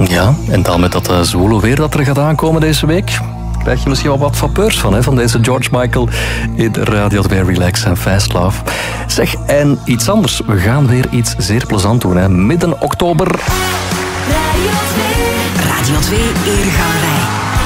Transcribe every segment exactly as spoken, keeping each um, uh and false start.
Ja, en dan met dat uh, zwoele weer dat er gaat aankomen deze week, krijg je misschien wel wat vapeurs van, hè, van deze George Michael in Radio twee Relax en Fast Love. Zeg, en iets anders. We gaan weer iets zeer plezant doen, hè. Midden oktober. Radio twee. Radio twee Eregalerij.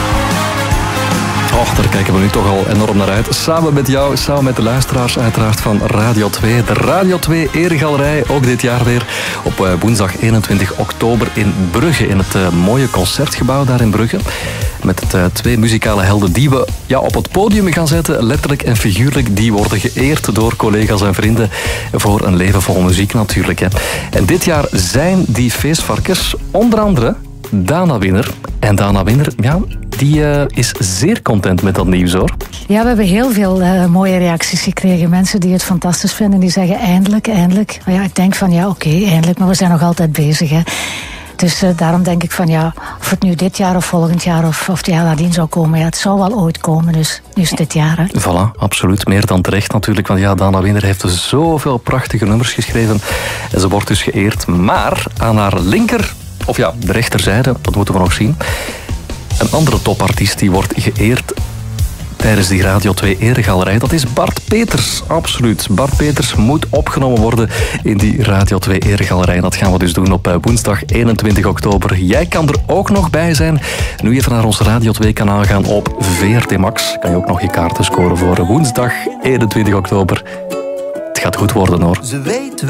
Och, daar kijken we nu toch al enorm naar uit. Samen met jou, samen met de luisteraars uiteraard van Radio twee. De Radio twee Eregalerij, ook dit jaar weer op uh, woensdag eenentwintig oktober in Brugge. In het uh, mooie concertgebouw daar in Brugge. Met het, uh, twee muzikale helden die we ja, op het podium gaan zetten. Letterlijk en figuurlijk. Die worden geëerd door collega's en vrienden voor een leven vol muziek natuurlijk. Hè. En dit jaar zijn die feestvarkens onder andere Dana Winner. En Dana Winner, ja, die uh, is zeer content met dat nieuws, hoor. Ja, we hebben heel veel uh, mooie reacties gekregen. Mensen die het fantastisch vinden, die zeggen eindelijk, eindelijk. Maar ja, ik denk van ja, oké, okay, eindelijk, maar we zijn nog altijd bezig, hè. Dus uh, daarom denk ik van ja, of het nu dit jaar of volgend jaar of, of het jaar nadien zou komen, ja, het zou wel ooit komen, dus nu is het dit jaar, hè. Voilà, absoluut. Meer dan terecht natuurlijk, want ja, Dana Winner heeft zoveel prachtige nummers geschreven en ze wordt dus geëerd. Maar aan haar linker, of ja, de rechterzijde, dat moeten we nog zien, een andere topartiest die wordt geëerd tijdens die Radio twee Eregalerij. Dat is Bart Peters, absoluut. Bart Peters moet opgenomen worden in die Radio twee Eregalerij. Dat gaan we dus doen op woensdag eenentwintig oktober. Jij kan er ook nog bij zijn. Nu even naar ons Radio twee kanaal gaan op V R T Max. Kan je ook nog je kaarten scoren voor woensdag eenentwintig oktober. Het gaat goed worden, hoor. Ze weet